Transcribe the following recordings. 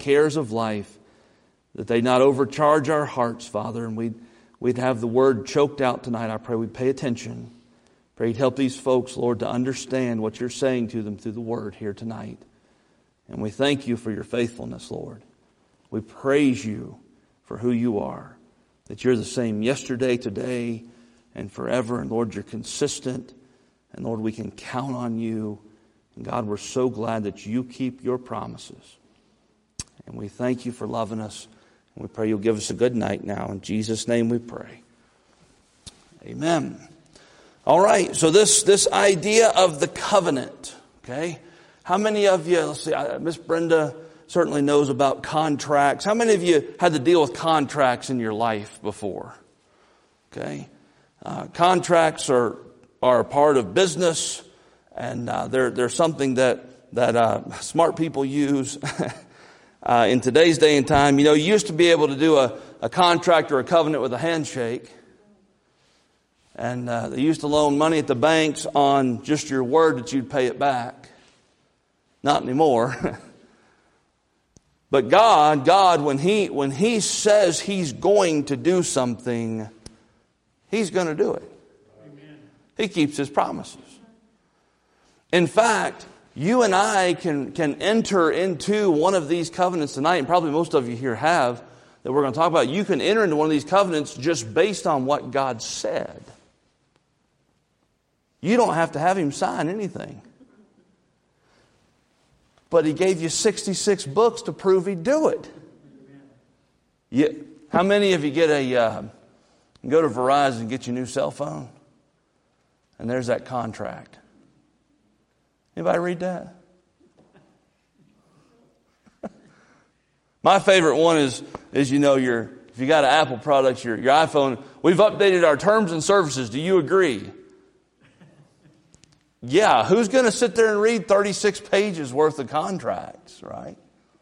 cares of life, that they not overcharge our hearts, Father, and we'd have the word choked out tonight. I pray we'd pay attention. Pray you'd help these folks, Lord, to understand what you're saying to them through the word here tonight. And we thank you for your faithfulness, Lord. We praise you for who you are, that you're the same yesterday, today, and forever. And Lord, you're consistent. And Lord, we can count on you. And God, we're so glad that you keep your promises. And we thank you for loving us. And we pray you'll give us a good night now. In Jesus' name we pray. Amen. All right, so this idea of the covenant, okay? How many of you, let's see, Miss Brenda certainly knows about contracts. How many of you had to deal with contracts in your life before? Okay? Contracts are a part of business, and they're something that smart people use in today's day and time. You know, you used to be able to do a contract or a covenant with a handshake. And they used to loan money at the banks on just your word that you'd pay it back. Not anymore. But God, when He says He's going to do something, He's going to do it. Amen. He keeps His promises. In fact, you and I can enter into one of these covenants tonight, and probably most of you here have, that we're going to talk about. You can enter into one of these covenants just based on what God said. You don't have to have Him sign anything. But He gave you 66 books to prove He'd do it. How many of you get go to Verizon and get your new cell phone? And there's that contract. Anybody read that? My favorite one is if you got an Apple product, your iPhone, we've updated our terms and services. Do you agree? Yeah, who's going to sit there and read 36 pages worth of contracts, right?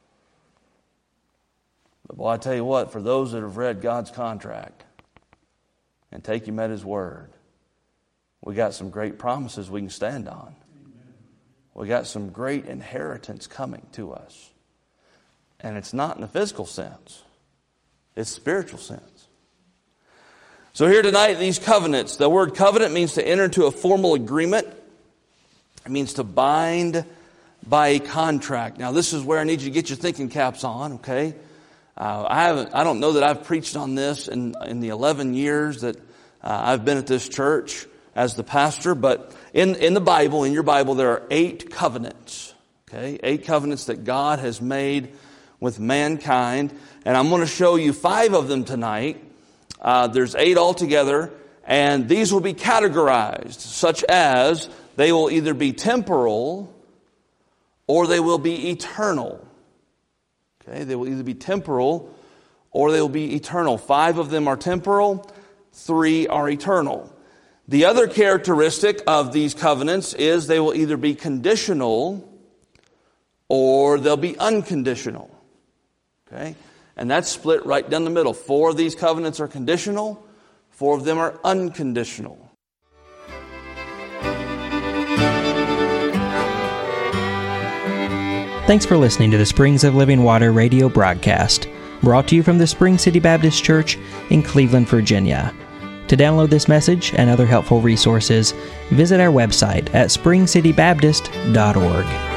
But boy, I tell you what, for those that have read God's contract and take Him at His word, we got some great promises we can stand on. We got some great inheritance coming to us. And it's not in the physical sense. It's spiritual sense. So here tonight, these covenants, the word covenant means to enter into a formal agreement. It means to bind by a contract. Now, this is where I need you to get your thinking caps on, okay? I don't know that I've preached on this in the 11 years that I've been at this church as the pastor, but in the Bible, in your Bible, there are 8 covenants, okay? 8 covenants that God has made with mankind, and I'm going to show you 5 of them tonight. There's 8 altogether, and these will be categorized, such as they will either be temporal or they will be eternal. Okay, they will either be temporal or they will be eternal. 5 of them are temporal, 3 are eternal. The other characteristic of these covenants is they will either be conditional or they'll be unconditional. Okay? And that's split right down the middle. 4 of these covenants are conditional, 4 of them are unconditional. Thanks for listening to the Springs of Living Water radio broadcast, brought to you from the Spring City Baptist Church in Cleveland, Virginia. To download this message and other helpful resources, visit our website at springcitybaptist.org.